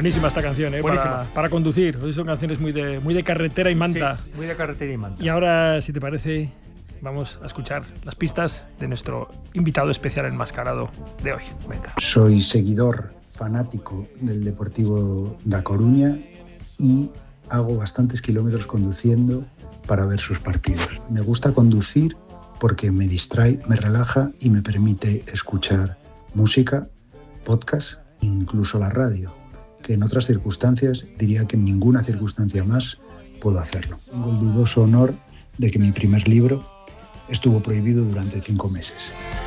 Buenísima esta canción, para conducir. Hoy son canciones muy de carretera y manta. Sí, muy de carretera y manta. Y ahora, si te parece, vamos a escuchar las pistas de nuestro invitado especial enmascarado de hoy. Venga. Soy seguidor fanático del Deportivo da Coruña y hago bastantes kilómetros conduciendo para ver sus partidos. Me gusta conducir porque me distrae, me relaja y me permite escuchar música, podcast, incluso la radio, que en otras circunstancias diría que en ninguna circunstancia más puedo hacerlo. Tengo el dudoso honor de que mi primer libro estuvo prohibido durante 5 meses.